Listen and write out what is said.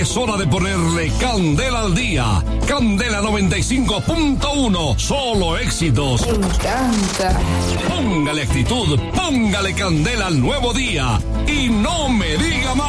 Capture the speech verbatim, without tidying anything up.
Es hora de ponerle candela al día. Candela noventa y cinco punto uno. Solo éxitos. Me encanta. Póngale actitud, póngale candela al nuevo día. Y no me diga más.